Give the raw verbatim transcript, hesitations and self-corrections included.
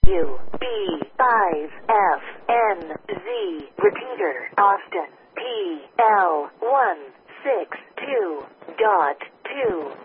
U B five F N Z. Repeater, Austin. P L one six two dot two.